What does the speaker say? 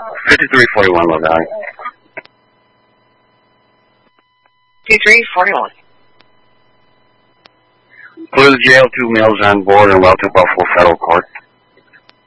5341 Love Valley. 2341. Clear the jail, 2 males on board and welcome to Buffalo Federal Court.